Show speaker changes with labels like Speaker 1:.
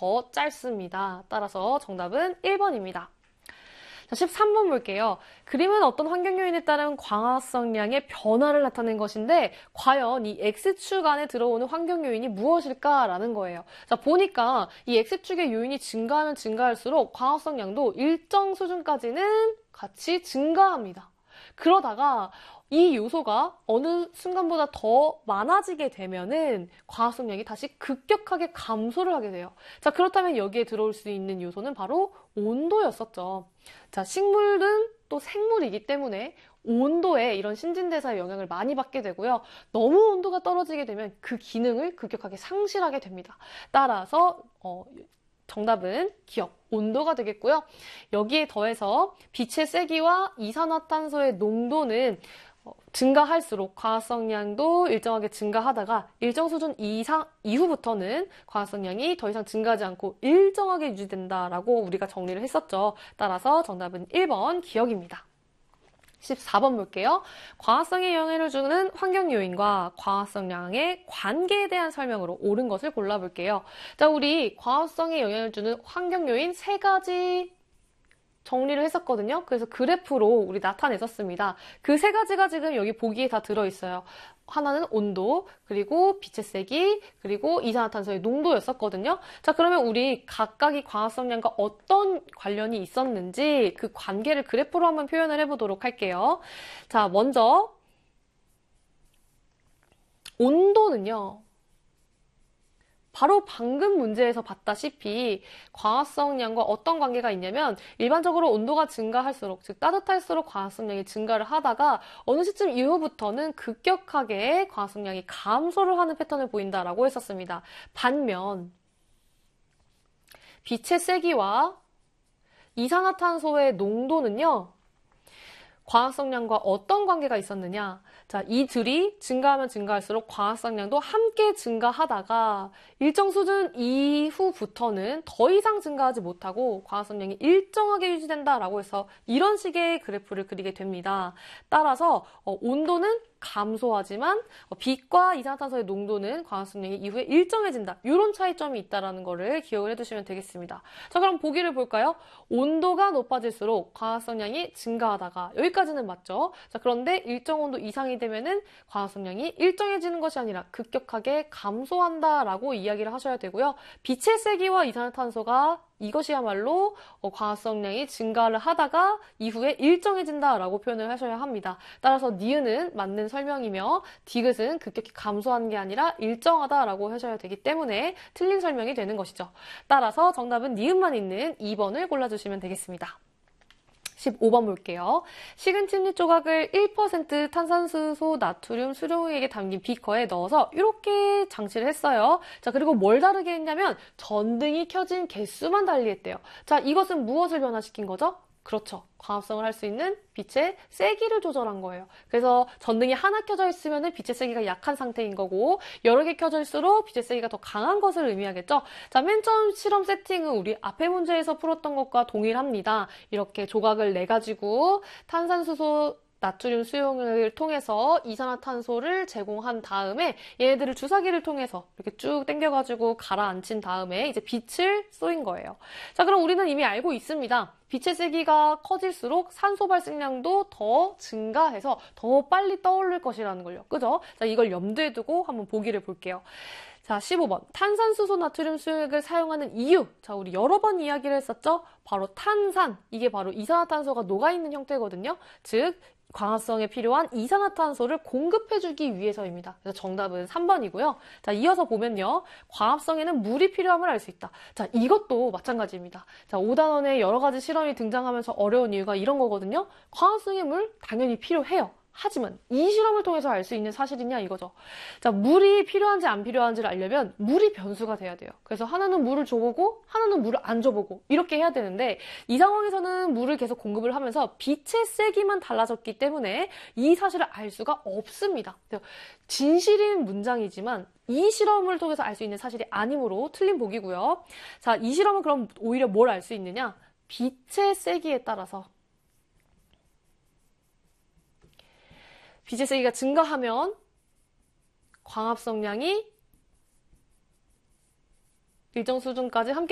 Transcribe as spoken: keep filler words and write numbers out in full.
Speaker 1: 더 짧습니다. 따라서 정답은 일 번입니다. 자, 십삼 번 볼게요. 그림은 어떤 환경 요인에 따른 광합성량의 변화를 나타낸 것인데 과연 이 X축 안에 들어오는 환경 요인이 무엇일까라는 거예요. 자, 보니까 이 X축의 요인이 증가하면 증가할수록 광합성량도 일정 수준까지는 같이 증가합니다. 그러다가 이 요소가 어느 순간보다 더 많아지게 되면은 광합성량이 다시 급격하게 감소를 하게 돼요. 자, 그렇다면 여기에 들어올 수 있는 요소는 바로 온도였었죠. 자, 식물은 또 생물이기 때문에 온도에 이런 신진대사의 영향을 많이 받게 되고요. 너무 온도가 떨어지게 되면 그 기능을 급격하게 상실하게 됩니다. 따라서 어, 정답은 기억, 온도가 되겠고요. 여기에 더해서 빛의 세기와 이산화탄소의 농도는 증가할수록 광합성량도 일정하게 증가하다가 일정 수준 이상 이후부터는 광합성량이 더 이상 증가하지 않고 일정하게 유지된다라고 우리가 정리를 했었죠. 따라서 정답은 일 번 기억입니다. 십사 번 볼게요. 광합성에 영향을 주는 환경 요인과 광합성량의 관계에 대한 설명으로 옳은 것을 골라볼게요. 자, 우리 광합성에 영향을 주는 환경 요인 세 가지 정리를 했었거든요. 그래서 그래프로 우리 나타냈었습니다. 그 세 가지가 지금 여기 보기에 다 들어있어요. 하나는 온도, 그리고 빛의 세기, 그리고 이산화탄소의 농도였었거든요. 자, 그러면 우리 각각이 광합성량과 어떤 관련이 있었는지 그 관계를 그래프로 한번 표현을 해보도록 할게요. 자, 먼저 온도는요. 바로 방금 문제에서 봤다시피 광합성량과 어떤 관계가 있냐면 일반적으로 온도가 증가할수록, 즉 따뜻할수록 광합성량이 증가를 하다가 어느 시점 이후부터는 급격하게 광합성량이 감소를 하는 패턴을 보인다라고 했었습니다. 반면 빛의 세기와 이산화탄소의 농도는요. 광합성량과 어떤 관계가 있었느냐? 자, 이 둘이 증가하면 증가할수록 광합성량도 함께 증가하다가 일정 수준 이후부터는 더 이상 증가하지 못하고 광합성량이 일정하게 유지된다라고 해서 이런 식의 그래프를 그리게 됩니다. 따라서 어, 온도는 감소하지만 어, 빛과 이산화탄소의 농도는 광합성량이 이후에 일정해진다. 이런 차이점이 있다는 거를 기억을 해두시면 되겠습니다. 자, 그럼 보기를 볼까요? 온도가 높아질수록 광합성량이 증가하다가 여기까지는 맞죠? 자, 그런데 일정 온도 이상이 되면은 광합성량이 일정해지는 것이 아니라 급격하게 감소한다라고 이야기를 하셔야 되고요. 빛의 세기와 이산화탄소가 이것이야말로 광합성량이 증가를 하다가 이후에 일정해진다라고 표현을 하셔야 합니다. 따라서 니은은 맞는 설명이며 디귿은 급격히 감소하는 게 아니라 일정하다라고 하셔야 되기 때문에 틀린 설명이 되는 것이죠. 따라서 정답은 니은만 있는 이 번을 골라주시면 되겠습니다. 십오 번 볼게요. 식은 칠리 조각을 일 퍼센트 탄산수소, 나트륨, 수溶액에 담긴 비커에 넣어서 이렇게 장치를 했어요. 자, 그리고 뭘 다르게 했냐면 전등이 켜진 개수만 달리했대요. 자, 이것은 무엇을 변화시킨 거죠? 그렇죠. 광합성을 할 수 있는 빛의 세기를 조절한 거예요. 그래서 전등이 하나 켜져 있으면 빛의 세기가 약한 상태인 거고 여러 개 켜져 있을수록 빛의 세기가 더 강한 것을 의미하겠죠. 자, 맨 처음 실험 세팅은 우리 앞에 문제에서 풀었던 것과 동일합니다. 이렇게 조각을 내가지고 탄산수소, 나트륨 수용을 통해서 이산화탄소를 제공한 다음에 얘네들을 주사기를 통해서 이렇게 쭉 당겨가지고 가라앉힌 다음에 이제 빛을 쏘인 거예요. 자, 그럼 우리는 이미 알고 있습니다. 빛의 세기가 커질수록 산소 발생량도 더 증가해서 더 빨리 떠오를 것이라는 걸요. 그죠? 자, 이걸 염두에 두고 한번 보기를 볼게요. 자, 십오 번. 탄산수소 나트륨 수용액을 사용하는 이유. 자, 우리 여러 번 이야기를 했었죠? 바로 탄산. 이게 바로 이산화탄소가 녹아있는 형태거든요. 즉, 광합성에 필요한 이산화탄소를 공급해주기 위해서입니다. 그래서 정답은 삼 번이고요. 자, 이어서 보면요. 광합성에는 물이 필요함을 알 수 있다. 자, 이것도 마찬가지입니다. 자, 오 단원에 여러 가지 실험이 등장하면서 어려운 이유가 이런 거거든요. 광합성에 물 당연히 필요해요. 하지만 이 실험을 통해서 알 수 있는 사실이냐 이거죠. 자, 물이 필요한지 안 필요한지를 알려면 물이 변수가 돼야 돼요. 그래서 하나는 물을 줘보고 하나는 물을 안 줘보고 이렇게 해야 되는데 이 상황에서는 물을 계속 공급을 하면서 빛의 세기만 달라졌기 때문에 이 사실을 알 수가 없습니다. 진실인 문장이지만 이 실험을 통해서 알 수 있는 사실이 아니므로 틀린 보기고요. 자, 이 실험은 그럼 오히려 뭘 알 수 있느냐? 빛의 세기에 따라서 빛의 세기가 증가하면 광합성량이 일정 수준까지 함께